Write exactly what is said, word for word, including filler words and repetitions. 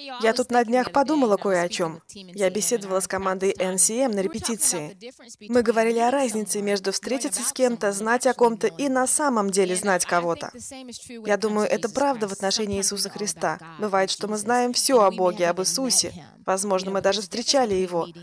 Я тут на днях подумала кое о чем. Я беседовала с командой Н С М на репетиции. Мы говорили о разнице между встретиться с кем-то, знать о ком-то и на самом деле знать кого-то. Я думаю, это правда в отношении Иисуса Христа. Бывает, что мы знаем все о Боге, об Иисусе. Возможно, мы даже встречали Его.